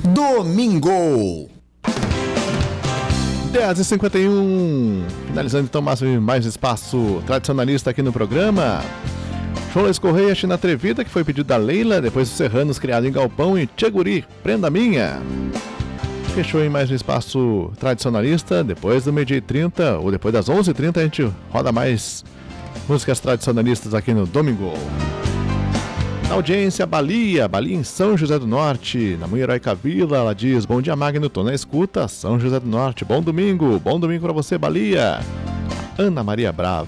Domingo. 10h51, finalizando então mais espaço tradicionalista aqui no programa. João Luiz Correia, China Atrevida, que foi pedido da Leila, depois dos Serranos, criado em Galpão e Tcheguri, Prenda Minha. Fechou em mais um espaço tradicionalista, depois do meio-dia e 30, ou depois das 11h30, a gente roda mais músicas tradicionalistas aqui no Domingo. Na audiência, Balia em São José do Norte, na Mãe Heróica Vila, ela diz: bom dia, Magno, tô na escuta, São José do Norte, bom domingo pra você, Balia. Ana Maria Bravo.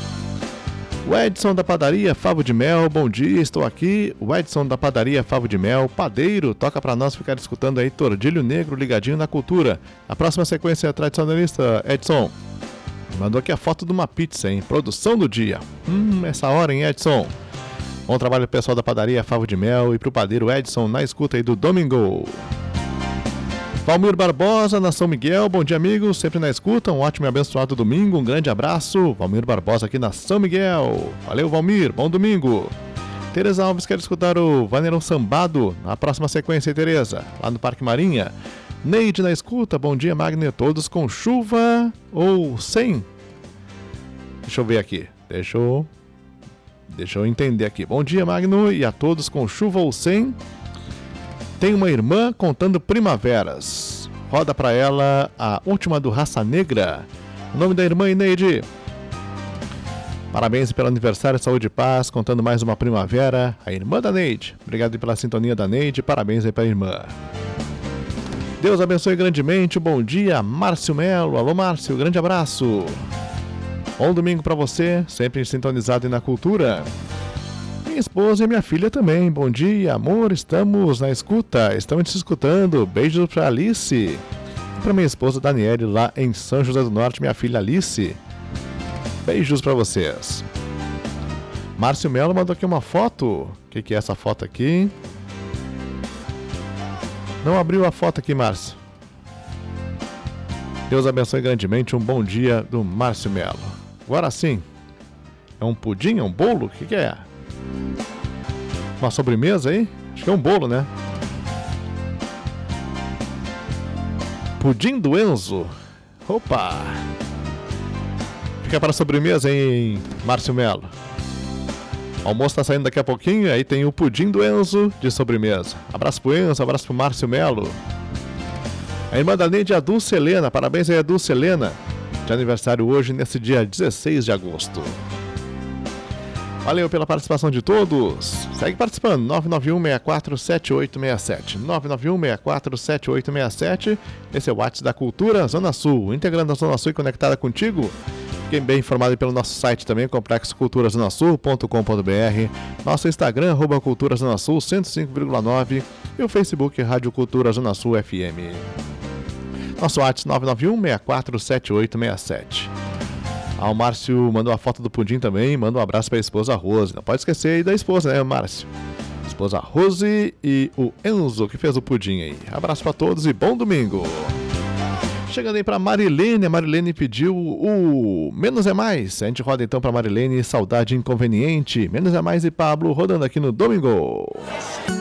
O Edson da Padaria Favo de Mel, bom dia, estou aqui. O Edson da Padaria Favo de Mel, padeiro, toca pra nós ficar escutando aí Tordilho Negro ligadinho na cultura. A próxima sequência tradicionalista, Edson, mandou aqui a foto de uma pizza, hein? Produção do dia. Essa hora, hein, Edson? Bom trabalho pro pessoal da Padaria Favo de Mel e pro padeiro Edson na escuta aí do Domingo. Valmir Barbosa, na São Miguel, bom dia, amigos, sempre na escuta, um ótimo e abençoado domingo, um grande abraço. Valmir Barbosa aqui na São Miguel. Valeu, Valmir, bom domingo. Tereza Alves quer escutar o Vaneirão Sambado na próxima sequência, Tereza, lá no Parque Marinha. Neide na escuta, bom dia, Magno, todos com chuva ou sem? Deixa eu ver aqui, deixa eu entender aqui. Bom dia, Magno, e a todos com chuva ou sem. Tem uma irmã contando primaveras. Roda pra ela a última do Raça Negra. O nome da irmã, Ineide. Parabéns pelo aniversário, saúde e paz, contando mais uma primavera. A irmã da Neide. Obrigado pela sintonia da Neide, parabéns aí pra irmã. Deus abençoe grandemente, bom dia, Márcio Melo. Alô, Márcio, grande abraço. Bom domingo pra você, sempre sintonizado na cultura. Minha esposa e minha filha também. Bom dia, amor, estamos na escuta, estamos te escutando. Beijos pra Alice e pra minha esposa Daniele lá em São José do Norte, minha filha Alice. Beijos pra vocês. Márcio Melo mandou aqui uma foto. O que é essa foto aqui? Não abriu a foto aqui, Márcio. Deus abençoe grandemente, um bom dia do Márcio Melo. Agora sim, é um pudim, é um bolo? O que é? Uma sobremesa aí? Acho que é um bolo, né? Pudim do Enzo. Opa! Fica para a sobremesa, hein, Márcio Melo? O almoço tá saindo daqui a pouquinho, aí tem o pudim do Enzo de sobremesa. Abraço pro Enzo, abraço pro Márcio Melo. A irmã da Neide, a Dulce Helena. Parabéns aí, a Dulce Helena. De aniversário hoje, nesse dia 16 de agosto. Valeu pela participação de todos. Segue participando, 991-647867. 991-647867. Esse é o WhatsApp da Cultura Zona Sul. Integrando a Zona Sul e conectada contigo. Fiquem bem informados pelo nosso site também, complexoculturazonasul.com.br. Nosso Instagram, @culturazonasul 105,9. E o Facebook, Rádio Cultura Zona Sul FM. Nosso WhatsApp 991-647867. O Márcio mandou a foto do pudim também, manda um abraço para a esposa Rose. Não pode esquecer aí da esposa, né, Márcio? Esposa Rose e o Enzo que fez o pudim aí. Abraço para todos e bom domingo. Chegando aí para Marilene, a Marilene pediu o Menos é Mais. A gente roda então para Marilene, Saudade Inconveniente. Menos é Mais e Pablo rodando aqui no Domingo.